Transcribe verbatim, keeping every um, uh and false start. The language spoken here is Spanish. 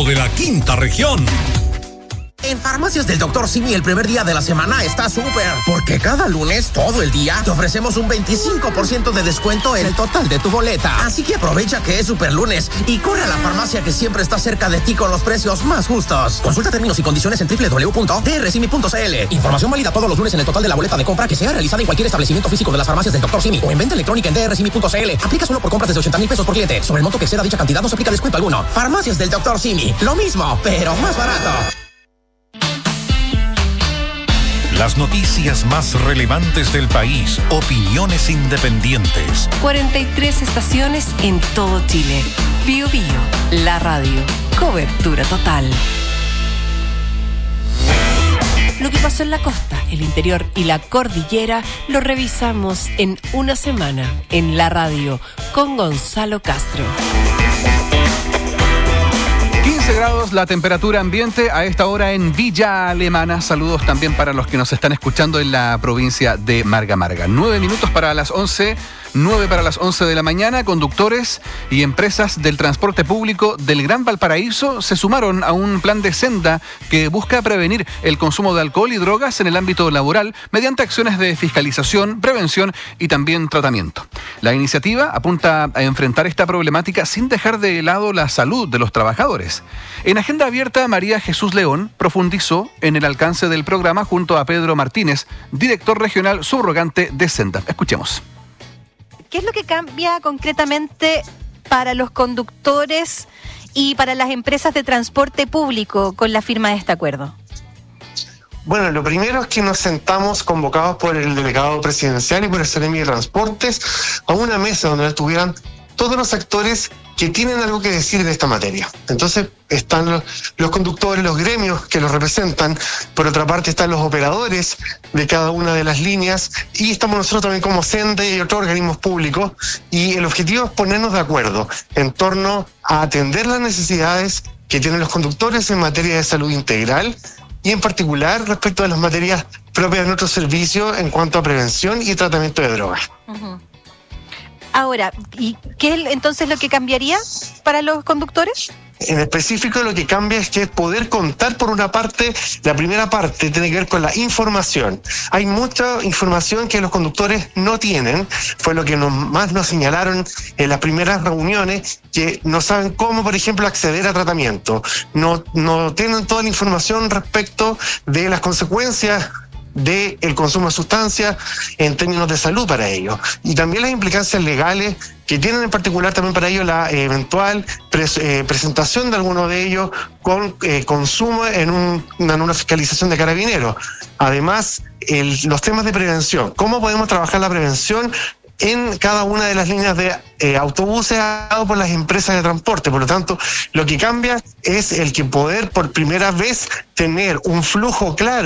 de la quinta región. En Farmacias del doctor Simi el primer día de la semana está súper, porque cada lunes, todo el día, te ofrecemos un veinticinco por ciento de descuento en el total de tu boleta. Así que aprovecha que es super lunes y corre a la farmacia que siempre está cerca de ti con los precios más justos. Consulta términos y condiciones en doble u doble u doble u punto d r simi punto c l. Información válida todos los lunes en el total de la boleta de compra que sea realizada en cualquier establecimiento físico de las farmacias del doctor Simi o en venta electrónica en d r simi punto c l. Aplica solo por compras desde ochenta mil pesos por cliente. Sobre el monto que exceda dicha cantidad no se aplica descuento alguno. Farmacias del doctor Simi. Lo mismo, pero más barato. Las noticias más relevantes del país, opiniones independientes. cuarenta y tres estaciones en todo Chile. Bio Bio, la radio. Cobertura total. Lo que pasó en la costa, el interior y la cordillera lo revisamos en una semana en la radio con Gonzalo Castro. quince grados la temperatura ambiente a esta hora en Villa Alemana. Saludos también para los que nos están escuchando en la provincia de Marga Marga. Nueve minutos para las once, nueve para las once de la mañana. Conductores y empresas del transporte público del Gran Valparaíso se sumaron a un plan de senda que busca prevenir el consumo de alcohol y drogas en el ámbito laboral mediante acciones de fiscalización, prevención y también tratamiento. La iniciativa apunta a enfrentar esta problemática sin dejar de lado la salud de los trabajadores. En Agenda Abierta, María Jesús León profundizó en el alcance del programa junto a Pedro Martínez, director regional subrogante de Senda. Escuchemos. ¿Qué es lo que cambia concretamente para los conductores y para las empresas de transporte público con la firma de este acuerdo? Bueno, lo primero es que nos sentamos convocados por el delegado presidencial y por el Seremi de Transportes a una mesa donde estuvieran todos los actores que tienen algo que decir de esta materia. Entonces están los, los conductores, los gremios que los representan, por otra parte están los operadores de cada una de las líneas y estamos nosotros también como Senda y otros organismos públicos, y el objetivo es ponernos de acuerdo en torno a atender las necesidades que tienen los conductores en materia de salud integral y en particular respecto a las materias propias de nuestro servicio en cuanto a prevención y tratamiento de drogas. Uh-huh. Ahora, ¿y qué es entonces lo que cambiaría para los conductores? En específico, lo que cambia es que es poder contar, por una parte, la primera parte tiene que ver con la información. Hay mucha información que los conductores no tienen, fue lo que nos, más nos señalaron en las primeras reuniones, que no saben cómo, por ejemplo, acceder a tratamiento. No, no tienen toda la información respecto de las consecuencias del consumo de sustancias en términos de salud para ellos. Y también las implicancias legales que tienen en particular también para ellos la eh, eventual pres, eh, presentación de alguno de ellos con eh, consumo en, un, en una fiscalización de carabineros. Además, el, los temas de prevención. ¿Cómo podemos trabajar la prevención en cada una de las líneas de eh, autobuses dados por las empresas de transporte? Por lo tanto, lo que cambia es el que poder por primera vez tener un flujo claro